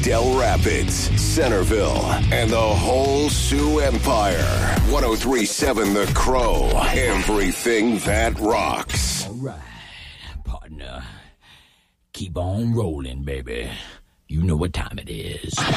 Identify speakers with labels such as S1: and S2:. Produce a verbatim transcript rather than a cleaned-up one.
S1: Del Rapids, Centerville, and the whole Sioux Empire. one oh three point seven The Crow. Everything that rocks.
S2: All right, partner. Keep on rolling, baby. You know what time it is.